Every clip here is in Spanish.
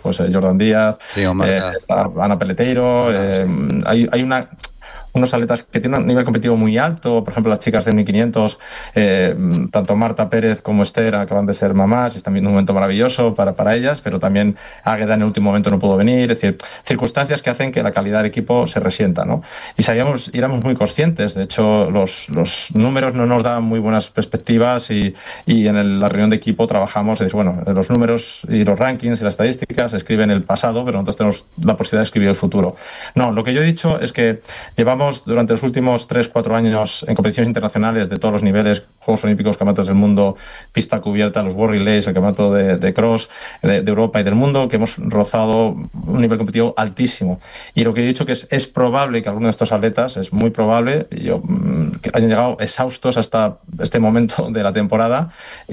pues Jordan Díaz, sí, está Ana Peleteiro, hay unos atletas que tienen un nivel competitivo muy alto, por ejemplo las chicas de 1500, tanto Marta Pérez como Esther acaban de ser mamás y están viendo un momento maravilloso para ellas, pero también Águeda en el último momento no pudo venir, es decir, circunstancias que hacen que la calidad del equipo se resienta, ¿no? Y éramos muy conscientes, de hecho los números no nos daban muy buenas perspectivas y en la reunión de equipo trabajamos, los números y los rankings y las estadísticas escriben el pasado, pero nosotros tenemos la posibilidad de escribir el futuro. No, lo que yo he dicho es que llevamos durante los últimos 3-4 años en competiciones internacionales de todos los niveles, Juegos Olímpicos, Campeonatos del Mundo, pista cubierta, los World Relays, el Campeonato de Cross de Europa y del mundo, que hemos rozado un nivel competitivo altísimo. Y lo que he dicho que es probable que alguno de estos atletas, es muy probable, que hayan llegado exhaustos hasta este momento de la temporada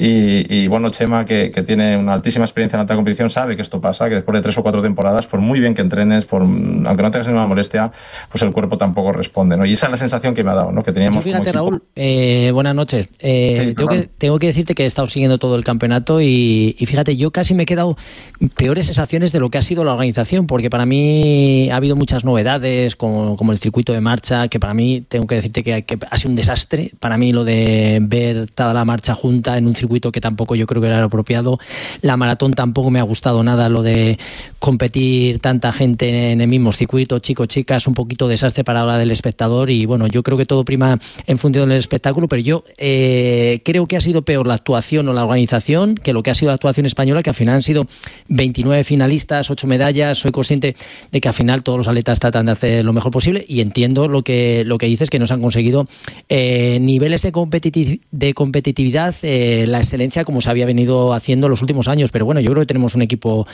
y bueno, Chema, que tiene una altísima experiencia en alta competición, sabe que esto pasa, que después de 3 o 4 temporadas, por muy bien que entrenes, aunque no tengas ninguna molestia, pues el cuerpo tampoco responde, ¿no? Y esa es la sensación que me ha dado, ¿no? Que teníamos. Fíjate, Raúl, buenas noches. Tengo que decirte que he estado siguiendo todo el campeonato y fíjate, yo casi me he quedado peores sensaciones de lo que ha sido la organización, porque para mí ha habido muchas novedades, como el circuito de marcha, que para mí, tengo que decirte que ha sido un desastre. Para mí lo de ver toda la marcha junta en un circuito que tampoco yo creo que era lo apropiado. La maratón tampoco me ha gustado nada, lo de competir tanta gente en el mismo circuito, chicos, chicas, un poquito desastre para la hora del espectador y bueno, yo creo que todo prima en función del espectáculo, pero yo creo que ha sido peor la actuación o la organización que lo que ha sido la actuación española, que al final han sido 29 finalistas, 8 medallas. Soy consciente de que al final todos los atletas tratan de hacer lo mejor posible y entiendo lo que dices, que nos han conseguido niveles de competitividad, la excelencia como se había venido haciendo los últimos años, pero bueno, yo creo que tenemos un equipo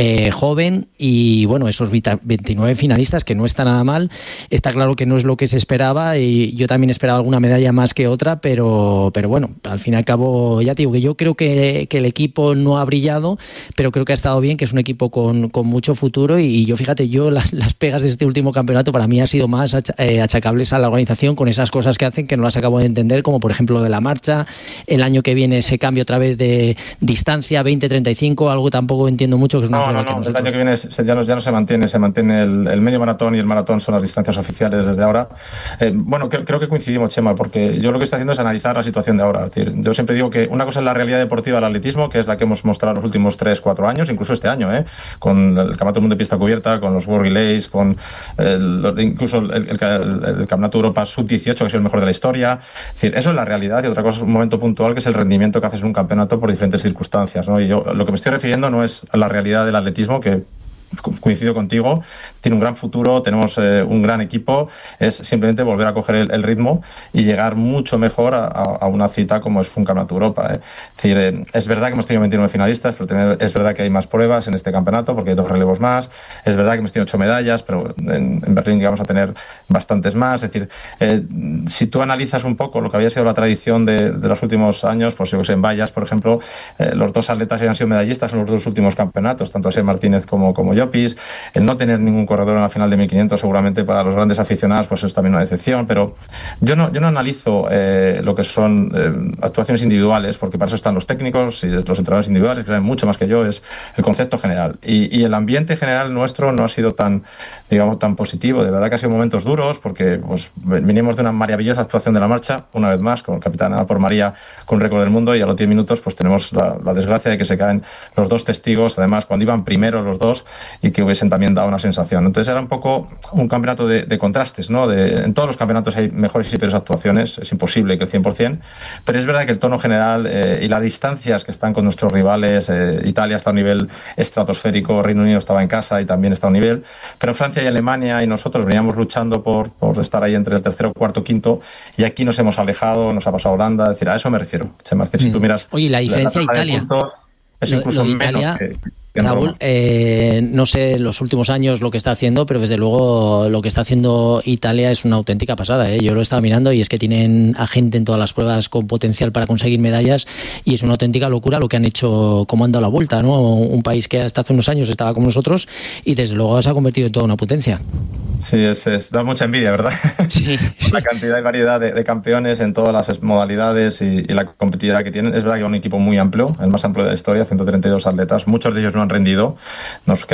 joven y bueno, esos 29 finalistas, que no está nada mal. Está claro que no es lo que se esperaba y yo también esperaba alguna medalla más que otra, pero bueno, al fin y al cabo, ya te digo que yo creo que el equipo no ha brillado, pero creo que ha estado bien, que es un equipo con mucho futuro y yo, fíjate, las pegas de este último campeonato para mí ha sido más achacables a la organización con esas cosas que hacen que no las acabo de entender, como por ejemplo lo de la marcha, el año que viene ese cambio otra vez de distancia 20-35, algo tampoco entiendo mucho, que es una prueba que nosotros... El año que viene ya no se mantiene el medio maratón y el maratón son las distancias oficiales desde ahora. Bueno, creo que coincidimos, Chema, porque yo lo que estoy haciendo es analizar la situación de ahora. Es decir, yo siempre digo que una cosa es la realidad deportiva del atletismo, que es la que hemos mostrado los últimos 3-4 años, incluso este año, con el Campeonato del Mundo de pista cubierta, con los World Relays, con incluso el Campeonato de Europa Sub-18, que ha sido el mejor de la historia. Es decir, eso es la realidad, y otra cosa es un momento puntual, que es el rendimiento que haces en un campeonato por diferentes circunstancias, ¿no? Y yo lo que me estoy refiriendo no es a la realidad del atletismo, que coincido contigo, tiene un gran futuro, tenemos un gran equipo, es simplemente volver a coger el ritmo y llegar mucho mejor a una cita como es un Campeonato de Europa. Es decir, es verdad que hemos tenido 29 finalistas, pero es verdad que hay más pruebas en este campeonato porque hay 2 relevos más, es verdad que hemos tenido 8 medallas, pero en Berlín vamos a tener bastantes más. Es decir, si tú analizas un poco lo que había sido la tradición de los últimos años, pues yo que sé, en vallas, por ejemplo, los 2 atletas habían sido medallistas en los 2 últimos campeonatos, tanto Asier Martínez como yo. El no tener ningún corredor en la final de 1500 seguramente para los grandes aficionados pues es también una decepción, pero yo no analizo lo que son actuaciones individuales, porque para eso están los técnicos y los entrenadores individuales, que saben mucho más que yo, es el concepto general y el ambiente general nuestro no ha sido tan positivo. De verdad que ha sido momentos duros, porque pues venimos de una maravillosa actuación de la marcha, una vez más, con el capitán Ana por María con récord del mundo, y a los 10 minutos pues tenemos la desgracia de que se caen los 2 testigos, además cuando iban primero los 2, y que hubiesen también dado una sensación. Entonces era un poco un campeonato de contrastes, ¿no? En todos los campeonatos hay mejores y peores actuaciones, es imposible que el 100%, pero es verdad que el tono general y las distancias que están con nuestros rivales, Italia está a un nivel estratosférico, Reino Unido estaba en casa y también está a un nivel, pero Francia y Alemania y nosotros veníamos luchando por estar ahí entre el tercero, cuarto, quinto, y aquí nos hemos alejado, nos ha pasado Holanda, es decir, a eso me refiero. Chema, que si tú miras... Oye, la diferencia de Italia... Puntos, es incluso menos que Raúl, no sé los últimos años lo que está haciendo, pero desde luego lo que está haciendo Italia es una auténtica pasada, ¿eh? Yo lo he estado mirando y es que tienen a gente en todas las pruebas con potencial para conseguir medallas y es una auténtica locura lo que han hecho, cómo han dado la vuelta, ¿no? Un país que hasta hace unos años estaba como nosotros y desde luego se ha convertido en toda una potencia. Sí, da mucha envidia, ¿verdad? Sí. La cantidad y variedad de campeones en todas las modalidades y la competitividad que tienen. Es verdad que es un equipo muy amplio, el más amplio de la historia, 132 atletas. Muchos de ellos no han rendido. Nos